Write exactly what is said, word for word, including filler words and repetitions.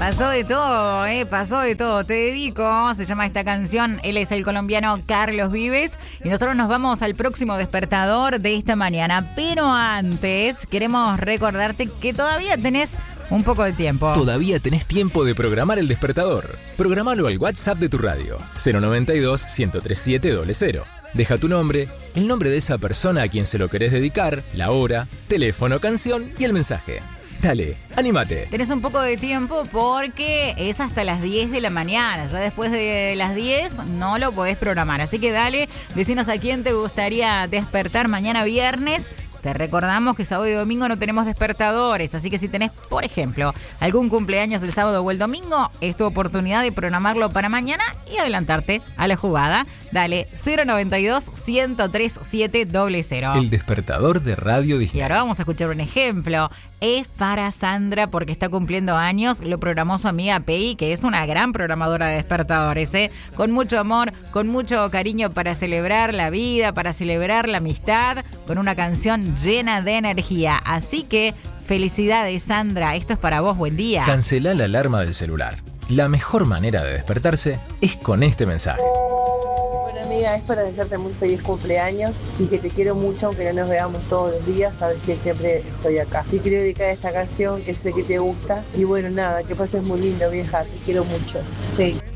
Pasó de todo, eh, pasó de todo. Te dedico, se llama esta canción. Él es el colombiano Carlos Vives. Y nosotros nos vamos al próximo despertador de esta mañana. Pero antes, queremos recordarte que todavía tenés un poco de tiempo. Todavía tenés tiempo de programar el despertador. Programalo al WhatsApp de tu radio. cero noventa y dos, ciento treinta y siete, cero cero. Deja tu nombre, el nombre de esa persona a quien se lo querés dedicar, la hora, teléfono, canción y el mensaje. Dale, anímate. Tenés un poco de tiempo porque es hasta las diez de la mañana. Ya después de las diez no lo podés programar. Así que dale, decinos a quién te gustaría despertar mañana viernes. Te recordamos que sábado y domingo no tenemos despertadores, así que si tenés, por ejemplo, algún cumpleaños el sábado o el domingo, es tu oportunidad de programarlo para mañana y adelantarte a la jugada. Dale, cero noventa y dos, ciento treinta y siete, cero cero. El despertador de Radio Disney. Y ahora vamos a escuchar un ejemplo. Es para Sandra porque está cumpliendo años. Lo programó su amiga Pei, que es una gran programadora de despertadores, ¿eh? Con mucho amor, con mucho cariño para celebrar la vida, para celebrar la amistad, con una canción llena de energía. Así que, felicidades, Sandra. Esto es para vos. Buen día. Cancelá la alarma del celular. La mejor manera de despertarse es con este mensaje. Bueno, amiga, es para desearte muy feliz cumpleaños y que te quiero mucho, aunque no nos veamos todos los días, sabes que siempre estoy acá. Te quiero dedicar esta canción que sé que te gusta y bueno, nada, que pases muy lindo, vieja, te quiero mucho. Sí.